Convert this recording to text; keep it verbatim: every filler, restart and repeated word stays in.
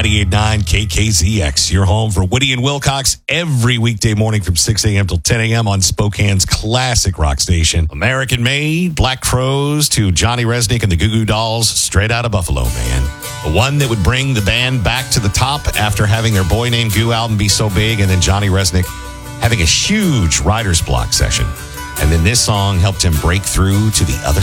ninety-eight point nine K K Z X, your home for Woody and Wilcox every weekday morning from six a.m. till ten a.m. on Spokane's classic rock station. American Made, Black Crowes to Johnny Resnick and the Goo Goo Dolls, straight out of Buffalo, man. The one that would bring the band back to the top after having their Boy Named Goo album be so big, and then Johnny Resnick having a huge writer's block session. And then this song helped him break through to the other